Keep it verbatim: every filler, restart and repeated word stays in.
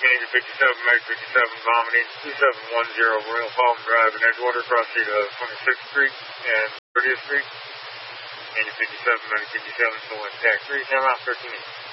Angel fifty-seven, Meg fifty-seven, vomiting, two seven one zero Royal Palm Drive in Edgewater, cross street of twenty-sixth Street and thirtieth Street. Angel fifty-seven, Meg fifty-seven, still intact, three, ten out, thirteen.